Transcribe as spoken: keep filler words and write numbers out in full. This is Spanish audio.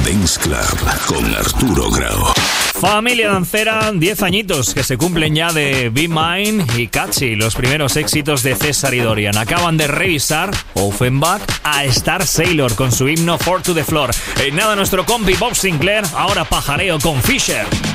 Dance Club con Arturo Grau. Familia dancera, diez añitos que se cumplen ya de Be Mine y Catchy, los primeros éxitos de César y Dorian. Acaban de revisar Offenbach a Star Sailor con su himno Four to the Floor. En nada, nuestro compi Bob Sinclair, ahora pajareo con Fisher.